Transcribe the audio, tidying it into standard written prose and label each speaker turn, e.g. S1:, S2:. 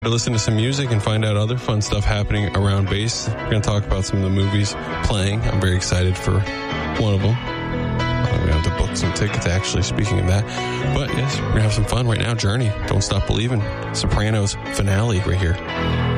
S1: to listen to some music and find out other fun stuff happening around base. We're going to talk about some of the movies playing. I'm very excited for one of them. We have to book some tickets, actually, speaking of that. But yes, we're going to have some fun right now. Journey, Don't Stop Believing. Sopranos finale right here.